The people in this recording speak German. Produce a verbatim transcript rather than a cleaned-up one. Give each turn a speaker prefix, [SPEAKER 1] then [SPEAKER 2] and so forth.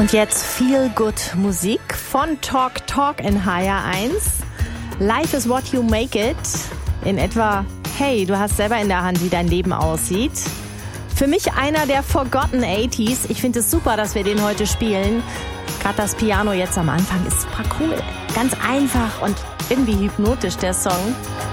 [SPEAKER 1] Und jetzt Feel Good Musik von Talk Talk in H R eins. Life is what you make it. In etwa, hey, du hast selber in der Hand, wie dein Leben aussieht. Für mich einer der Forgotten achtziger. Ich finde es super, dass wir den heute spielen. Gerade das Piano jetzt am Anfang ist super cool. Ganz einfach und irgendwie hypnotisch, der Song.